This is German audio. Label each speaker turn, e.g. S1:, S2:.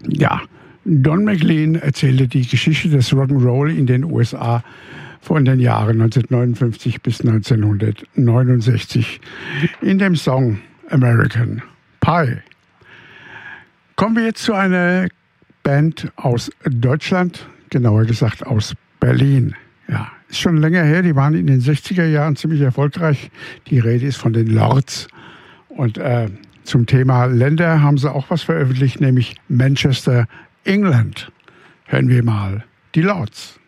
S1: Ja, Don McLean erzählte die Geschichte des Rock'n'Roll in den USA von den Jahren 1959 bis 1969 in dem Song American Pie. Kommen wir jetzt zu einer Band aus Deutschland, genauer gesagt aus Berlin. Ja, ist schon länger her, die waren in den 60er Jahren ziemlich erfolgreich. Die Rede ist von den Lords. Und zum Thema Länder haben sie auch was veröffentlicht, nämlich Manchester, England. Hören wir mal die Lords.